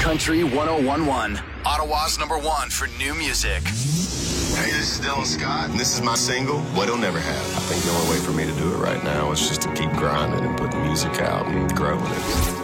Country 1011, Ottawa's #1 for new music. Hey, this is Dylan Scott, and this is my single, What He'll Never Have. I think the only way for me to do it right now is just to keep grinding and putting music out and growing it.